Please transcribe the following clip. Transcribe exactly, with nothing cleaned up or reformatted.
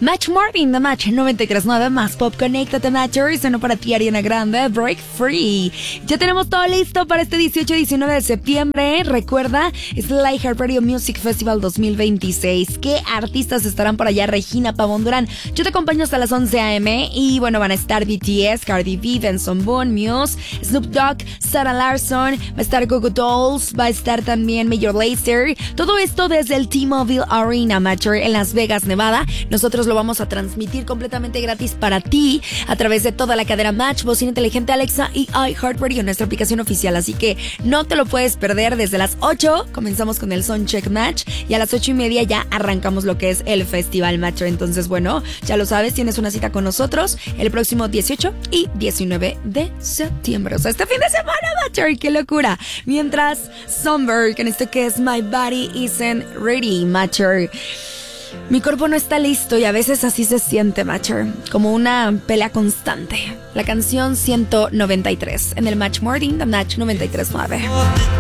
Match Morning, The Match noventa y tres punto nueve más Pop Connected, The Matchers, no para ti, Ariana Grande, Break Free. Ya tenemos todo listo para este dieciocho y diecinueve de septiembre. Recuerda, es el iHeartRadio Music Festival dos mil veintiséis. ¿Qué artistas estarán por allá? Regina Pavón Durán. Yo te acompaño hasta las once a eme y bueno, van a estar B T S, Cardi B, Benson Boone, Muse, Snoop Dogg, Sarah Larson, va a estar Goo Goo Dolls, va a estar también Major Lazer. Todo esto desde el T-Mobile Arena, Matcher, en Las Vegas, Nevada. Nosotros lo vamos a transmitir completamente gratis para ti a través de toda la cadena Match, bocina inteligente Alexa y iHeartRadio, nuestra aplicación oficial. Así que no te lo puedes perder. Desde las ocho comenzamos con el Soundcheck Match y a las ocho y media ya arrancamos lo que es el Festival Matcher. Entonces, bueno, ya lo sabes, tienes una cita con nosotros el próximo dieciocho y diecinueve de septiembre. O sea, este fin de semana, Matcher, qué locura. Mientras, Sunberg, en este que es My Body Isn't Ready, Matcher. Mi cuerpo no está listo y a veces así se siente, Matcher, como una pelea constante. La canción ciento noventa y tres en el Match Morning, The Match noventa y tres punto nueve.